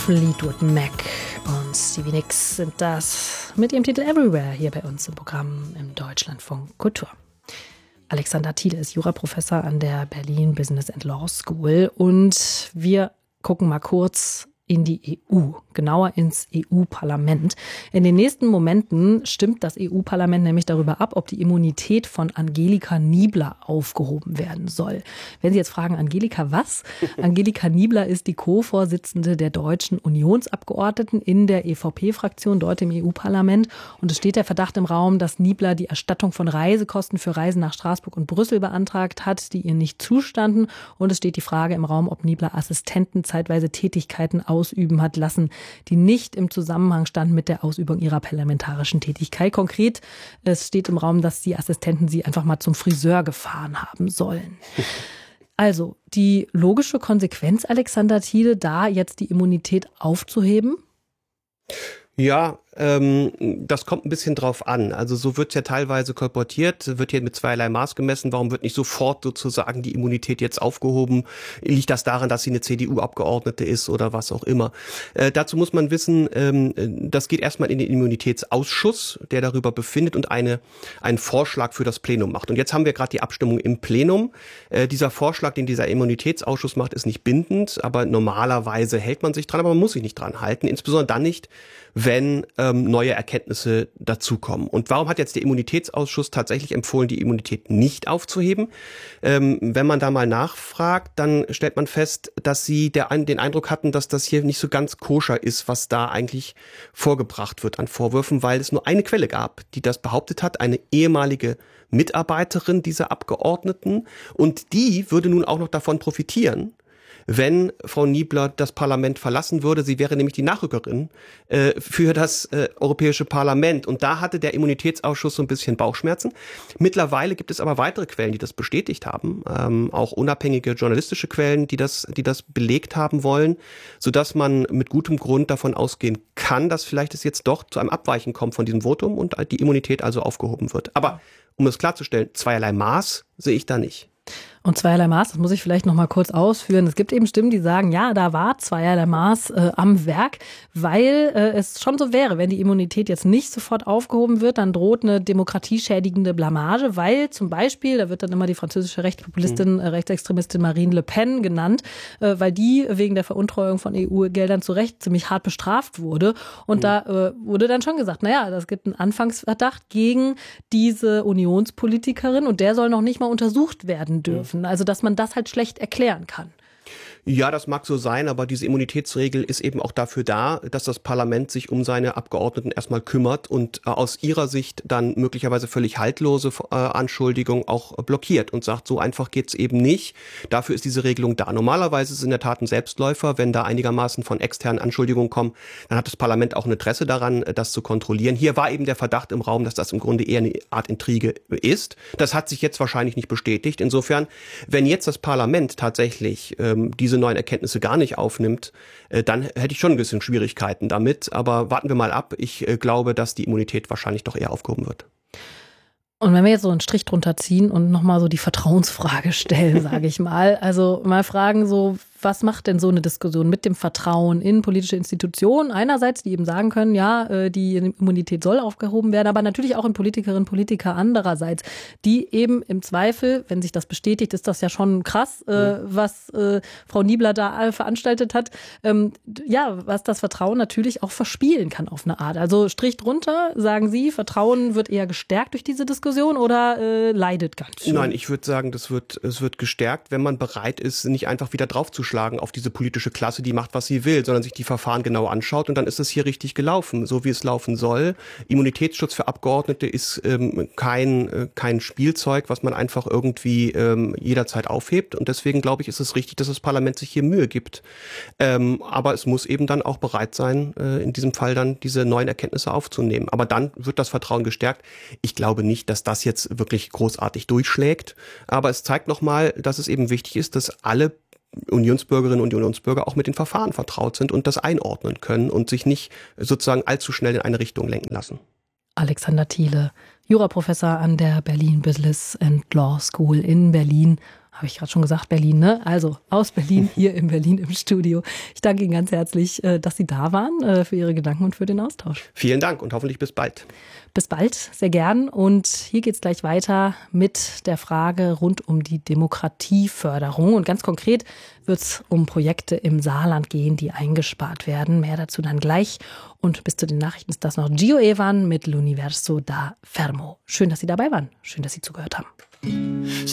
Fleetwood Mac und Stevie Nicks sind das mit ihrem Titel Everywhere hier bei uns im Programm im Deutschlandfunk Kultur. Alexander Thiele ist Juraprofessor an der Berlin Business and Law School und wir gucken mal kurz in die EU, genauer ins EU-Parlament. In den nächsten Momenten stimmt das EU-Parlament nämlich darüber ab, ob die Immunität von Angelika Niebler aufgehoben werden soll. Wenn Sie jetzt fragen, Angelika was? Angelika Niebler ist die Co-Vorsitzende der deutschen Unionsabgeordneten in der EVP-Fraktion dort im EU-Parlament. Und es steht der Verdacht im Raum, dass Niebler die Erstattung von Reisekosten für Reisen nach Straßburg und Brüssel beantragt hat, die ihr nicht zustanden. Und es steht die Frage im Raum, ob Niebler Assistenten zeitweise Tätigkeiten ausüben hat lassen, die nicht im Zusammenhang standen mit der Ausübung ihrer parlamentarischen Tätigkeit. Konkret, es steht im Raum, dass die Assistenten sie einfach mal zum Friseur gefahren haben sollen. Also die logische Konsequenz, Alexander Thiele, da jetzt die Immunität aufzuheben? Ja, das kommt ein bisschen drauf an. Also so wird ja teilweise kolportiert, wird hier mit zweierlei Maß gemessen. Warum wird nicht sofort sozusagen die Immunität jetzt aufgehoben? Liegt das daran, dass sie eine CDU-Abgeordnete ist oder was auch immer? Dazu muss man wissen, das geht erstmal in den Immunitätsausschuss, der darüber befindet und einen Vorschlag für das Plenum macht. Und jetzt haben wir gerade die Abstimmung im Plenum. Dieser Vorschlag, den dieser Immunitätsausschuss macht, ist nicht bindend, aber normalerweise hält man sich dran, aber man muss sich nicht dran halten. Insbesondere dann nicht, wenn neue Erkenntnisse dazukommen. Und warum hat jetzt der Immunitätsausschuss tatsächlich empfohlen, die Immunität nicht aufzuheben? Wenn man da mal nachfragt, dann stellt man fest, dass sie den Eindruck hatten, dass das hier nicht so ganz koscher ist, was da eigentlich vorgebracht wird an Vorwürfen, weil es nur eine Quelle gab, die das behauptet hat, eine ehemalige Mitarbeiterin dieser Abgeordneten. Und die würde nun auch noch davon profitieren, wenn Frau Niebler das Parlament verlassen würde. Sie wäre nämlich die Nachrückerin für das Europäische Parlament. Und da hatte der Immunitätsausschuss so ein bisschen Bauchschmerzen. Mittlerweile gibt es aber weitere Quellen, die das bestätigt haben. Auch unabhängige journalistische Quellen, die das belegt haben wollen, sodass man mit gutem Grund davon ausgehen kann, dass vielleicht es jetzt doch zu einem Abweichen kommt von diesem Votum und die Immunität also aufgehoben wird. Aber um es klarzustellen, zweierlei Maß sehe ich da nicht. Und zweierlei Maß, das muss ich vielleicht noch mal kurz ausführen. Es gibt eben Stimmen, die sagen, ja, da war zweierlei Maß am Werk, weil es schon so wäre, wenn die Immunität jetzt nicht sofort aufgehoben wird, dann droht eine demokratieschädigende Blamage, weil zum Beispiel, da wird dann immer die französische Rechtspopulistin, Rechtsextremistin Marine Le Pen genannt, weil die wegen der Veruntreuung von EU-Geldern zu Recht ziemlich hart bestraft wurde. Und da wurde dann schon gesagt, naja, das gibt einen Anfangsverdacht gegen diese Unionspolitikerin und der soll noch nicht mal untersucht werden dürfen. Also, dass man das halt schlecht erklären kann. Ja, das mag so sein, aber diese Immunitätsregel ist eben auch dafür da, dass das Parlament sich um seine Abgeordneten erstmal kümmert und aus ihrer Sicht dann möglicherweise völlig haltlose Anschuldigungen auch blockiert und sagt, so einfach geht's eben nicht. Dafür ist diese Regelung da. Normalerweise ist es in der Tat ein Selbstläufer. Wenn da einigermaßen von externen Anschuldigungen kommen, dann hat das Parlament auch ein Interesse daran, das zu kontrollieren. Hier war eben der Verdacht im Raum, dass das im Grunde eher eine Art Intrige ist. Das hat sich jetzt wahrscheinlich nicht bestätigt. Insofern, wenn jetzt das Parlament tatsächlich diese neuen Erkenntnisse gar nicht aufnimmt, dann hätte ich schon ein bisschen Schwierigkeiten damit. Aber warten wir mal ab. Ich glaube, dass die Immunität wahrscheinlich doch eher aufgehoben wird. Und wenn wir jetzt so einen Strich drunter ziehen und nochmal so die Vertrauensfrage stellen, sage ich mal. Also mal fragen so, was macht denn so eine Diskussion mit dem Vertrauen in politische Institutionen? Einerseits, die eben sagen können, ja, die Immunität soll aufgehoben werden, aber natürlich auch in Politikerinnen und Politiker andererseits, die eben im Zweifel, wenn sich das bestätigt, ist das ja schon krass, was Frau Niebler da veranstaltet hat, was das Vertrauen natürlich auch verspielen kann auf eine Art. Also Strich drunter, sagen Sie, Vertrauen wird eher gestärkt durch diese Diskussion oder leidet ganz schön? Nein, ich würde sagen, es wird gestärkt, wenn man bereit ist, nicht einfach wieder draufzuschlagen auf diese politische Klasse, die macht, was sie will, sondern sich die Verfahren genau anschaut und dann ist es hier richtig gelaufen, so wie es laufen soll. Immunitätsschutz für Abgeordnete ist kein Spielzeug, was man einfach irgendwie jederzeit aufhebt und deswegen glaube ich, ist es richtig, dass das Parlament sich hier Mühe gibt. Aber es muss eben dann auch bereit sein, in diesem Fall dann diese neuen Erkenntnisse aufzunehmen. Aber dann wird das Vertrauen gestärkt. Ich glaube nicht, dass das jetzt wirklich großartig durchschlägt, aber es zeigt nochmal, dass es eben wichtig ist, dass alle Unionsbürgerinnen und Unionsbürger auch mit den Verfahren vertraut sind und das einordnen können und sich nicht sozusagen allzu schnell in eine Richtung lenken lassen. Alexander Thiele, Juraprofessor an der Berlin Business and Law School in Berlin, habe ich gerade schon gesagt, Berlin, ne? Also aus Berlin, hier in Berlin im Studio. Ich danke Ihnen ganz herzlich, dass Sie da waren, für Ihre Gedanken und für den Austausch. Vielen Dank und hoffentlich bis bald. Bis bald, sehr gern. Und hier geht's gleich weiter mit der Frage rund um die Demokratieförderung. Und ganz konkret wird es um Projekte im Saarland gehen, die eingespart werden. Mehr dazu dann gleich. Und bis zu den Nachrichten ist das noch Gio Evan mit L'Universo da Fermo. Schön, dass Sie dabei waren. Schön, dass Sie zugehört haben.